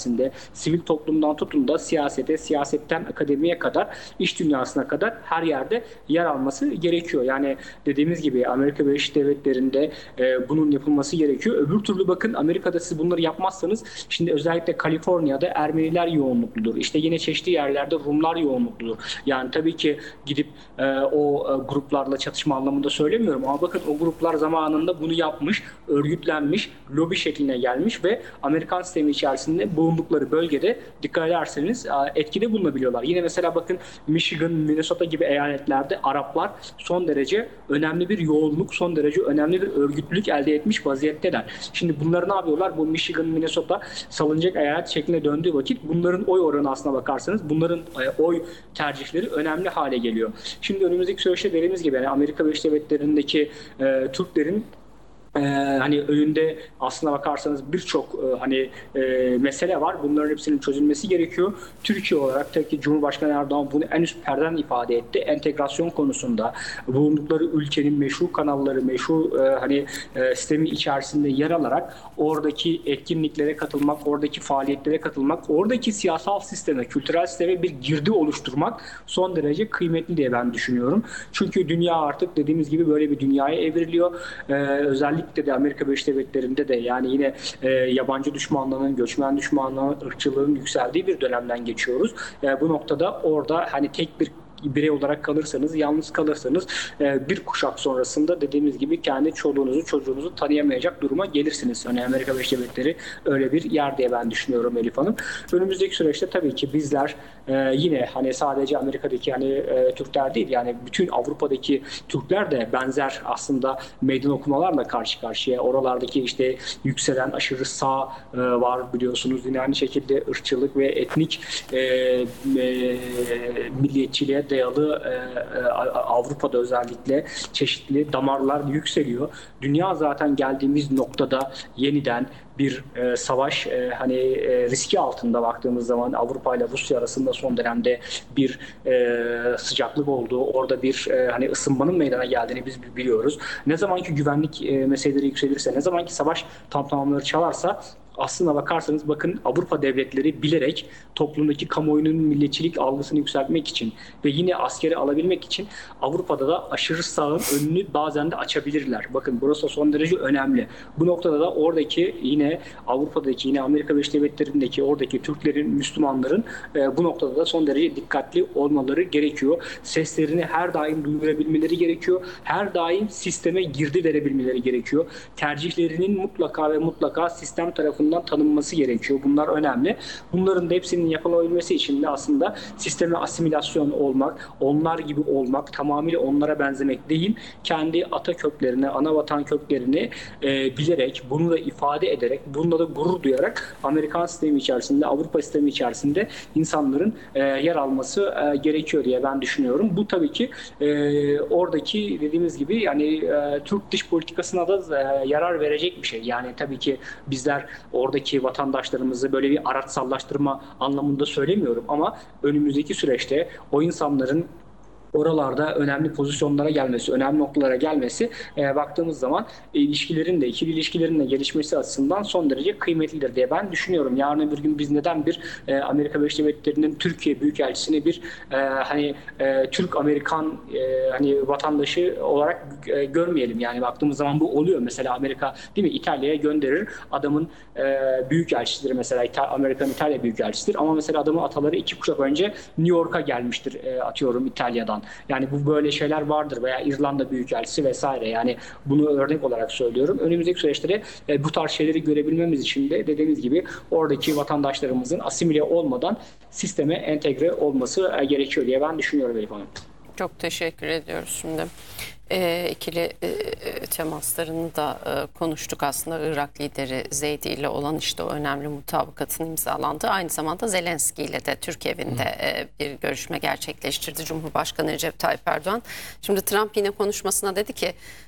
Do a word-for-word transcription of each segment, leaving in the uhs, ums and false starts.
içerisinde sivil toplumdan tutun da siyasete, siyasetten akademiye kadar, iş dünyasına kadar her yerde yer alması gerekiyor. Yani dediğimiz gibi Amerika Birleşik Devletleri'nde e, bunun yapılması gerekiyor. Öbür türlü bakın Amerika'da siz bunları yapmazsanız, şimdi özellikle Kaliforniya'da Ermeniler yoğunlukludur. İşte yine çeşitli yerlerde Rumlar yoğunlukludur. Yani tabii ki gidip e, o e, gruplarla çatışma anlamında söylemiyorum ama bakın o gruplar zamanında bunu yapmış, örgütlenmiş, lobi şekline gelmiş ve Amerikan sistemi içerisinde bulundukları bölgede dikkat ederseniz etkide bulunabiliyorlar. Yine mesela bakın Michigan, Minnesota gibi eyaletlerde Araplar son derece önemli bir yoğunluk, son derece önemli bir örgütlülük elde etmiş vaziyetteler. Şimdi bunları ne yapıyorlar? Bu Michigan, Minnesota salınacak eyalet şekline döndüğü vakit bunların oy oranı aslına bakarsanız bunların oy tercihleri önemli hale geliyor. Şimdi önümüzdeki süreçte dediğimiz gibi yani Amerika Birleşik Devletleri'ndeki e, Türklerin Ee, hani önünde aslına bakarsanız birçok e, hani e, mesele var. Bunların hepsinin çözülmesi gerekiyor. Türkiye olarak tabii ki Cumhurbaşkanı Erdoğan bunu en üst perden ifade etti. Entegrasyon konusunda bulundukları ülkenin meşru kanalları, meşru e, hani e, sistemi içerisinde yer alarak oradaki etkinliklere katılmak, oradaki faaliyetlere katılmak, oradaki siyasal sisteme, kültürel sisteme bir girdi oluşturmak son derece kıymetli diye ben düşünüyorum. Çünkü dünya artık dediğimiz gibi böyle bir dünyaya evriliyor. Ee, özellikle de Amerika Birleşik Devletleri'nde de yani yine e, yabancı düşmanlığının, göçmen düşmanlığının, ırkçılığın yükseldiği bir dönemden geçiyoruz. E, bu noktada orada hani tek bir birey olarak kalırsanız, yalnız kalırsanız bir kuşak sonrasında dediğimiz gibi kendi çoluğunuzu, çocuğunuzu tanıyamayacak duruma gelirsiniz. Yani Amerika Birleşik Devletleri öyle bir yer diye ben düşünüyorum Elif Hanım. Önümüzdeki süreçte tabii ki bizler yine hani sadece Amerika'daki hani Türkler değil yani bütün Avrupa'daki Türkler de benzer aslında meydan okumalarla karşı karşıya. Oralardaki işte yükselen aşırı sağ var biliyorsunuz. Yine aynı şekilde ırkçılık ve etnik e, e, milliyetçiliğe dayalı e, Avrupa'da özellikle çeşitli damarlar yükseliyor. Dünya zaten geldiğimiz noktada yeniden bir e, savaş e, hani e, riski altında baktığımız zaman Avrupa ile Rusya arasında son dönemde bir e, sıcaklık olduğu, orada bir e, hani ısınmanın meydana geldiğini biz biliyoruz. Ne zamanki güvenlik e, meseleleri yükselirse, ne zamanki savaş tamtamları çalarsa aslına bakarsanız bakın Avrupa devletleri bilerek toplumdaki kamuoyunun milliyetçilik algısını yükseltmek için ve yine askeri alabilmek için Avrupa'da da aşırı sağın önünü bazen de açabilirler. Bakın burası son derece önemli. Bu noktada da oradaki yine Avrupa'daki yine Amerika Birleşik Devletleri'ndeki oradaki Türklerin, Müslümanların e, bu noktada da son derece dikkatli olmaları gerekiyor. Seslerini her daim duyurabilmeleri gerekiyor. Her daim sisteme girdi verebilmeleri gerekiyor. Tercihlerinin mutlaka ve mutlaka sistem tarafından tanınması gerekiyor. Bunlar önemli. Bunların da hepsinin yapılabilmesi için de aslında sisteme asimilasyon olmak, onlar gibi olmak, tamamıyla onlara benzemek değil, kendi ata köklerini, ana vatan köklerini e, bilerek, bunu da ifade ederek, bununla da gurur duyarak Amerikan sistemi içerisinde, Avrupa sistemi içerisinde insanların e, yer alması e, gerekiyor diye ben düşünüyorum. Bu tabii ki e, oradaki dediğimiz gibi yani e, Türk dış politikasına da e, yarar verecek bir şey. Yani tabii ki bizler oradaki vatandaşlarımızı böyle bir araçsallaştırma anlamında söylemiyorum ama önümüzdeki süreçte o insanların oralarda önemli pozisyonlara gelmesi, önemli noktalara gelmesi e, baktığımız zaman e, ilişkilerin de, ikili ilişkilerin de gelişmesi açısından son derece kıymetlidir diye ben düşünüyorum. Yarın öbür gün biz neden bir e, Amerika Birleşik Devletleri'nin Türkiye Büyükelçisi'ni bir e, hani e, Türk-Amerikan e, hani vatandaşı olarak e, görmeyelim. Yani baktığımız zaman bu oluyor. Mesela Amerika değil mi İtalya'ya gönderir. Adamın e, büyükelçisidir mesela İta Amerikan İtalya büyükelçisidir. Ama mesela adamın ataları iki kuşak önce New York'a gelmiştir e, atıyorum İtalya'dan. Yani bu böyle şeyler vardır veya İrlanda Büyükelçisi vesaire. Yani bunu örnek olarak söylüyorum. Önümüzdeki süreçte e, bu tarz şeyleri görebilmemiz için de dediğimiz gibi oradaki vatandaşlarımızın asimile olmadan sisteme entegre olması e, gerekiyor diye ben düşünüyorum Elif Hanım. Çok teşekkür ediyoruz şimdi. E, ikili e, temaslarını da e, konuştuk aslında. Irak lideri Zeydi ile olan işte o önemli mutabakatın imzalandığı, aynı zamanda Zelenski ile de Türk evinde e, bir görüşme gerçekleştirdi Cumhurbaşkanı Recep Tayyip Erdoğan. Şimdi Trump yine konuşmasına dedi ki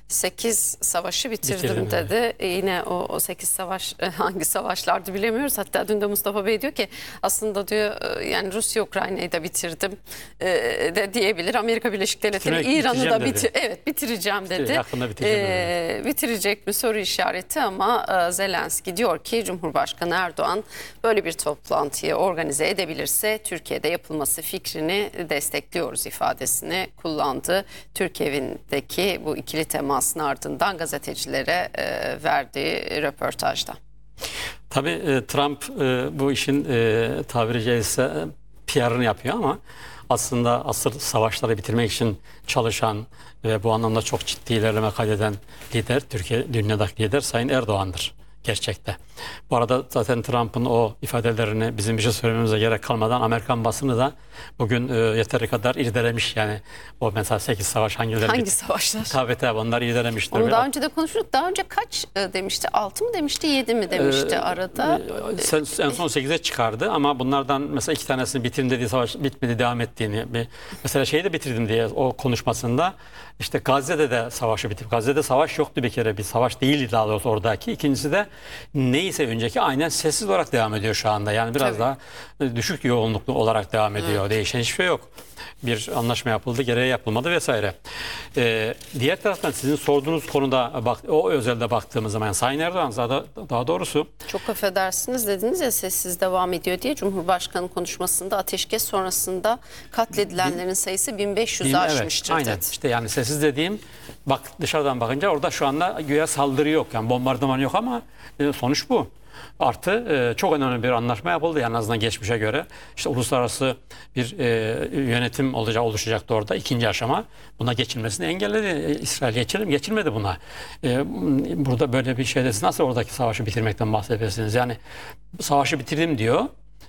sekiz savaşı bitirdim, Bitirdim, dedi. E, Yine o, o sekiz savaş hangi savaşlardı bilemiyoruz. Hatta dün de Mustafa Bey diyor ki aslında diyor yani Rusya Ukrayna'yı da bitirdim e, de diyebilir. Amerika Birleşik Devletleri Bitirmek, İran'ı da bitireceğim bitir evet bitireceğim dedi. yakında bitireceğim E, bitirecek mi soru işareti ama e, Zelenski diyor ki Cumhurbaşkanı Erdoğan böyle bir toplantıyı organize edebilirse Türkiye'de yapılması fikrini destekliyoruz ifadesini kullandı. Türk evindeki bu ikili temasın ardından gazetecilere e, verdiği röportajda. Tabii e, Trump e, bu işin e, tabiri caizse P R'ını yapıyor ama aslında asıl savaşları bitirmek için çalışan ve bu anlamda çok ciddi ilerleme kaydeden lider, Türkiye dünyadaki lider Sayın Erdoğan'dır gerçekte. Bu arada zaten Trump'ın o ifadelerini bizim bir şey söylememize gerek kalmadan Amerikan basını da bugün e, yeteri kadar irdelemiş. Yani o mesela sekiz savaş hangileri? Hangi bitti? savaşlar? Tabii tabii onlar irdelemiştir. Onu daha önce de konuştuk. Daha önce kaç e, demişti? altı mı demişti, yedi mi demişti Ee, arada? Sen, en son sekize çıkardı ama bunlardan mesela iki tanesini bitirin dediği savaş bitmedi, devam ettiğini. Bir, mesela şeyi de bitirdim diye o konuşmasında işte Gazze'de de savaşı bitip Gazze'de savaş yoktu bir kere, bir savaş değildi daha doğrusu oradaki. İkincisi de neyse önceki aynen sessiz olarak devam ediyor şu anda. Yani biraz Tabii. daha düşük yoğunluklu olarak devam ediyor. Evet. Değişen hiçbir şey yok. Bir anlaşma yapıldı, gereği yapılmadı vesaire. Ee, diğer taraftan sizin sorduğunuz konuda bak, o özelde baktığımız zaman yani Sayın Erdoğan daha, daha doğrusu Çok affedersiniz dediniz ya sessiz devam ediyor diye. Cumhurbaşkanı konuşmasında ateşkes sonrasında katledilenlerin sayısı bin beş yüzü aşmıştır evet, aynen. dedi. İşte yani sessiz dediğim bak dışarıdan bakınca orada şu anda güya saldırı yok. Yani bombardıman yok ama e, sonuç bu. Artı e, çok önemli bir anlaşma yapıldı en azından geçmişe göre. İşte uluslararası bir e, yönetim olacak, oluşacaktı orada. İkinci aşama buna geçilmesini engelledi. E, İsrail geçirir mi? Geçilmedi buna. E, burada böyle bir şeyde siz nasıl oradaki savaşı bitirmekten bahsediyorsunuz? Yani savaşı bitirdim diyor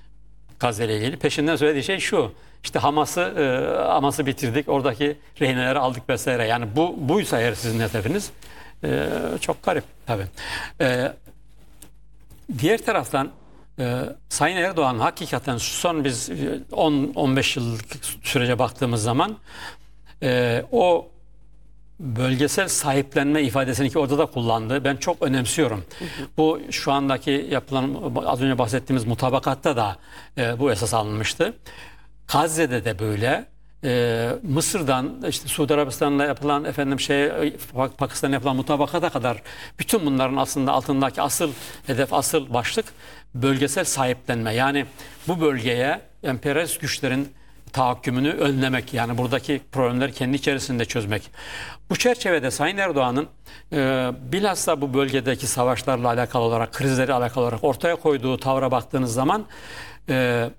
Gazze ile ilgili. Peşinden söylediği şey şu. İşte Hamas'ı e, Hamas'ı bitirdik. Oradaki rehineleri aldık vesaire. Yani bu buysa eğer sizin hedefiniz e, çok garip tabii. E, Diğer taraftan e, Sayın Erdoğan hakikaten son biz on on beş yıllık sürece baktığımız zaman e, o bölgesel sahiplenme ifadesini ki orada da kullandı. Ben çok önemsiyorum. Hı hı. Bu şu andaki yapılan az önce bahsettiğimiz mutabakatta da e, bu esas alınmıştı. Gazze'de de böyle. Ee, Mısır'dan işte Suudi Arabistan'la yapılan efendim şey Pakistan'la yapılan mutabakata kadar bütün bunların aslında altındaki asıl hedef, asıl başlık bölgesel sahiplenme. Yani bu bölgeye emperyalist güçlerin tahakkümünü önlemek, yani buradaki problemleri kendi içerisinde çözmek. Bu çerçevede Sayın Erdoğan'ın e, bilhassa bu bölgedeki savaşlarla alakalı olarak, krizleri alakalı olarak ortaya koyduğu tavra baktığınız zaman e,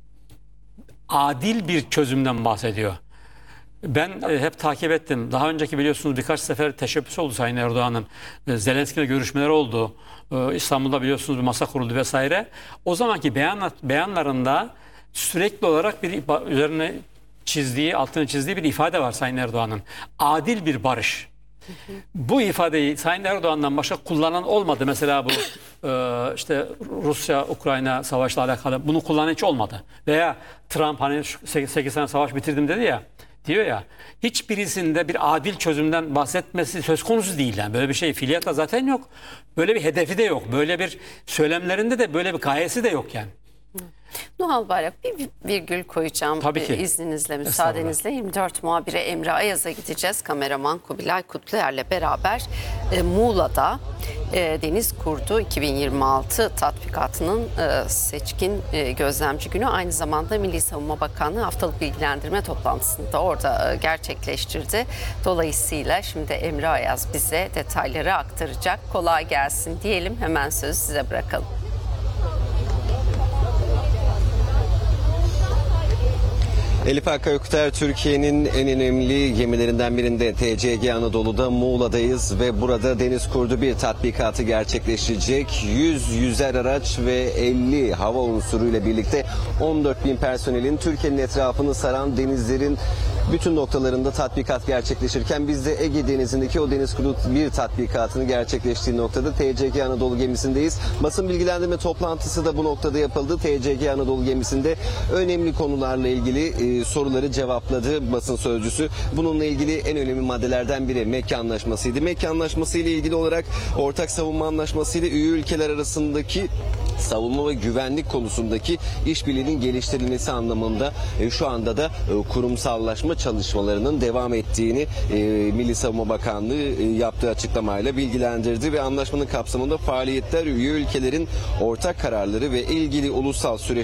adil bir çözümden bahsediyor. Ben e, hep takip ettim. Daha önceki biliyorsunuz birkaç sefer teşebbüs oldu Sayın Erdoğan'ın. E, Zelenski'yle görüşmeler oldu. E, İstanbul'da biliyorsunuz bir masa kuruldu vesaire. O zamanki beyan, beyanlarında sürekli olarak bir üzerine çizdiği, altını çizdiği bir ifade var Sayın Erdoğan'ın. Adil bir barış. Hı hı. Bu ifadeyi Sayın Erdoğan'dan başka kullanan olmadı. Mesela bu e, işte Rusya-Ukrayna savaşla alakalı bunu kullanan hiç olmadı. Veya Trump hani sekiz sene savaş bitirdim dedi ya, diyor ya, hiçbirisinde bir adil çözümden bahsetmesi söz konusu değil. Yani böyle bir şey fiiliyatta zaten yok. Böyle bir hedefi de yok. Böyle bir söylemlerinde de böyle bir gayesi de yok yani. Nuhal Bayrak, bir virgül koyacağım. Tabii ki. İzninizle, müsaadenizle yirmi dört muhabiri Emre Ayaz'a gideceğiz. Kameraman Kubilay Kutluer'le beraber e, Muğla'da e, Deniz Kurdu iki bin yirmi altı tatbikatının e, seçkin e, gözlemci günü, aynı zamanda Milli Savunma Bakanlığı haftalık bilgilendirme toplantısını da orada e, gerçekleştirdi. Dolayısıyla şimdi Emre Ayaz bize detayları aktaracak. Kolay gelsin diyelim, hemen sözü size bırakalım. Elif Akkayokter, Türkiye'nin en önemli gemilerinden birinde T C G Anadolu'da Muğla'dayız ve burada Deniz Kurdu bir tatbikatı gerçekleştirecek. yüz yüzer araç ve elli hava unsuruyla birlikte on dört bin personelin Türkiye'nin etrafını saran denizlerin bütün noktalarında tatbikat gerçekleşirken biz de Ege Denizi'ndeki o Deniz Kurdu bir tatbikatını gerçekleştiği noktada T C G Anadolu gemisindeyiz. Basın bilgilendirme toplantısı da bu noktada yapıldı. T C G Anadolu gemisinde önemli konularla ilgili e, soruları cevapladı basın sözcüsü. Bununla ilgili en önemli maddelerden biri Mekke Anlaşması'ydı. Mekke Anlaşması ile ilgili olarak ortak savunma anlaşması ile üye ülkeler arasındaki savunma ve güvenlik konusundaki işbirliğinin geliştirilmesi anlamında e, şu anda da e, kurumsallaşma çalışmalarının devam ettiğini e, Milli Savunma Bakanlığı e, yaptığı açıklamayla bilgilendirdi ve anlaşmanın kapsamında faaliyetler üye ülkelerin ortak kararları ve ilgili ulusal süreç